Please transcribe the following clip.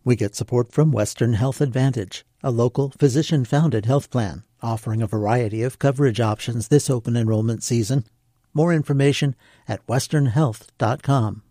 We get support from Western Health Advantage, a local physician-founded health plan offering a variety of coverage options this open enrollment season. More information at westernhealth.com.